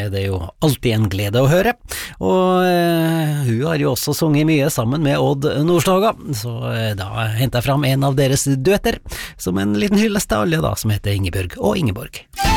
det jo alltid en glede å høre, og hun har jo også sunget mye sammen med Odd Nordstoga, så da hentet jeg fram en av deres duetter, som en liten hyllest til alle da, som heter Ingebjørg og Ingeborg.